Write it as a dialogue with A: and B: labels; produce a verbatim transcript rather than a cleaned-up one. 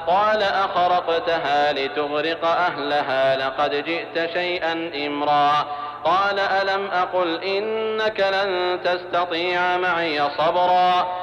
A: قال أخرقتها لتغرق أهلها لقد جئت شيئا إمرا قال ألم أقل إنك لن تستطيع معي صبرا